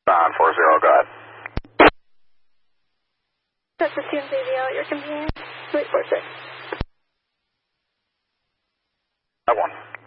940, go ahead. That's the CMCVL at your convenience. 346. That one.